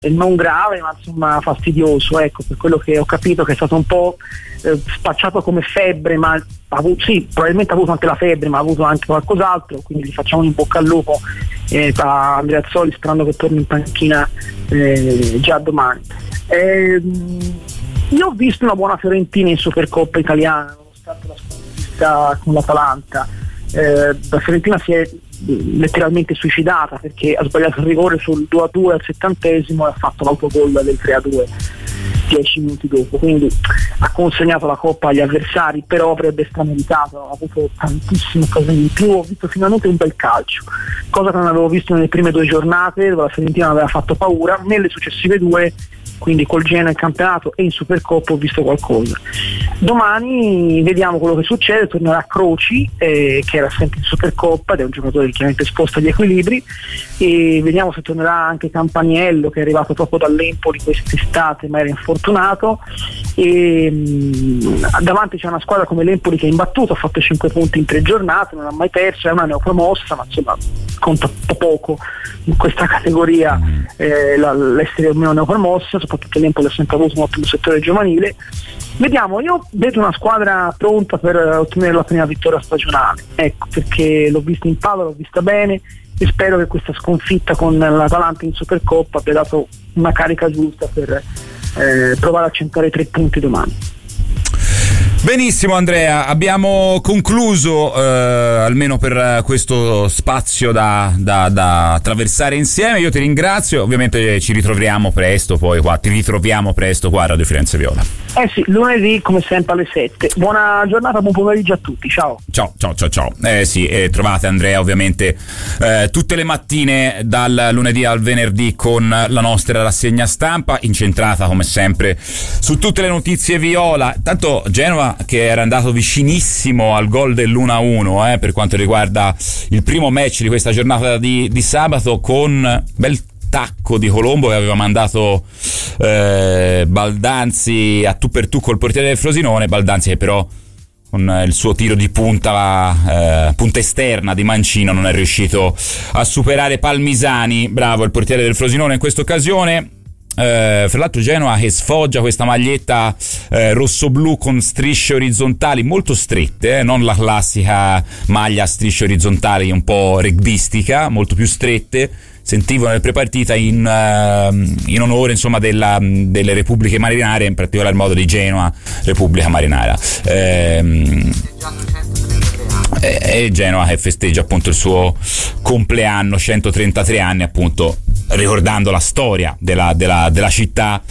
non grave, ma insomma fastidioso, ecco, per quello che ho capito, che è stato un po' spacciato come febbre, ma probabilmente ha avuto anche la febbre, ma ha avuto anche qualcos'altro, quindi gli facciamo un in bocca al lupo a Andreazzoli, sperando che torni in panchina già domani. Io ho visto una buona Fiorentina in Supercoppa italiana, nonostante la sconfitta con l'Atalanta. La Fiorentina si è letteralmente suicidata, perché ha sbagliato il rigore sul 2-2 al 70esimo e ha fatto l'autogol del 3-2 10 minuti dopo, quindi ha consegnato la coppa agli avversari, però avrebbe strameritato, ha avuto tantissime occasioni in più. Ho visto finalmente un bel calcio, cosa che non avevo visto nelle prime 2 giornate, dove la Fiorentina aveva fatto paura. Nelle successive 2, quindi col Genoa in campionato e in Supercoppa, ho visto qualcosa. Domani vediamo quello che succede. Tornerà Croci, che era sempre in Supercoppa ed è un giocatore che chiaramente sposta gli equilibri, e vediamo se tornerà anche Campaniello, che è arrivato proprio dall'Empoli quest'estate ma era infortunato, e davanti c'è una squadra come l'Empoli che è imbattuta, ha fatto 5 punti in 3 giornate, non ha mai perso, è una neopromossa, ma insomma conta poco in questa categoria l'essere meno neopromossa, soprattutto l'Empoli ha sempre avuto un ottimo settore giovanile. Vediamo, io vedo una squadra pronta per ottenere la prima vittoria stagionale, ecco, perché l'ho vista in Padova, l'ho vista bene, e spero che questa sconfitta con l'Atalanta in Supercoppa abbia dato una carica giusta per provare a centrare 3 punti domani. Benissimo Andrea, abbiamo concluso almeno per questo spazio da attraversare insieme. Io ti ringrazio, ovviamente ci ritroviamo presto poi qua, a Radio Firenze Viola. Sì, lunedì come sempre alle 7. Buona giornata, buon pomeriggio a tutti, ciao. Ciao. Trovate Andrea ovviamente tutte le mattine dal lunedì al venerdì con la nostra rassegna stampa, incentrata come sempre su tutte le notizie viola. Tanto Genova che era andato vicinissimo al gol dell'1-1 per quanto riguarda il primo match di questa giornata di sabato, con bel tacco di Colombo che aveva mandato Baldanzi a tu per tu col portiere del Frosinone. Baldanzi che però con il suo tiro di punta esterna di mancino non è riuscito a superare Palmisani. Bravo il portiere del Frosinone in questa occasione. Fra l'altro Genoa che sfoggia questa maglietta rosso-blu con strisce orizzontali molto strette, non la classica maglia a strisce orizzontali un po' rugbistica, molto più strette. Sentivo nel prepartita in onore insomma delle Repubbliche Marinare, in particolar modo di Genoa Repubblica Marinara, e Genoa che festeggia appunto il suo compleanno, 133 anni appunto, ricordando la storia della città.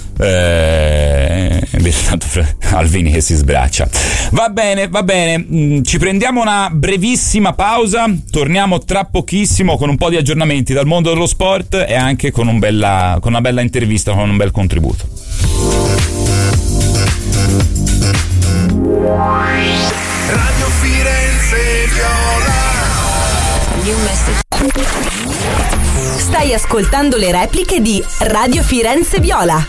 Tanto Alvini che si sbraccia. Va bene, ci prendiamo una brevissima pausa, torniamo tra pochissimo con un po' di aggiornamenti dal mondo dello sport e anche con una bella intervista, con un bel contributo. Radio Firenze Viola. New message. Stai ascoltando le repliche di Radio Firenze Viola.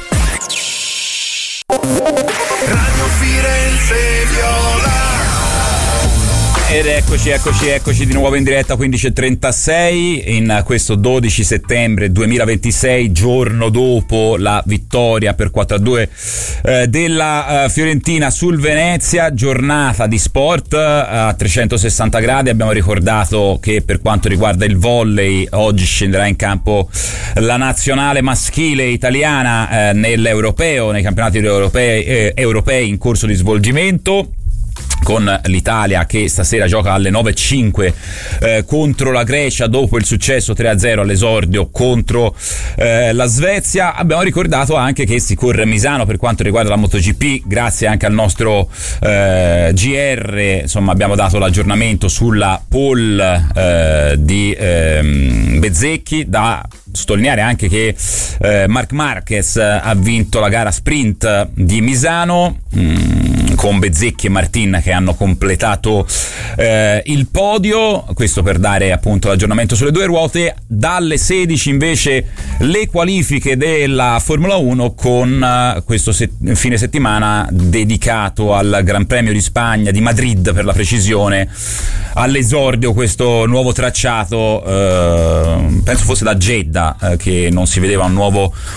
Radio Firenze Viola. Ed eccoci di nuovo in diretta 15:36 in questo 12 settembre 2026, giorno dopo la vittoria per 4-2 della Fiorentina sul Venezia. Giornata di sport a 360 gradi. Abbiamo ricordato che per quanto riguarda il volley oggi scenderà in campo la nazionale maschile italiana nell'europeo, nei campionati europei in corso di svolgimento, con l'Italia che stasera gioca alle 9:05 contro la Grecia dopo il successo 3-0 all'esordio contro la Svezia. Abbiamo ricordato anche che si corre a Misano per quanto riguarda la MotoGP, grazie anche al nostro GR, insomma abbiamo dato l'aggiornamento sulla pole di Bezzecchi. Da sottolineare anche che Marc Marquez ha vinto la gara sprint di Misano, con Bezzecchi e Martin che hanno completato il podio. Questo per dare appunto l'aggiornamento sulle due ruote. Dalle 16 invece le qualifiche della Formula 1 con questo fine settimana dedicato al Gran Premio di Spagna, di Madrid per la precisione, all'esordio questo nuovo tracciato, penso fosse da Jeddah che non si vedeva un nuovo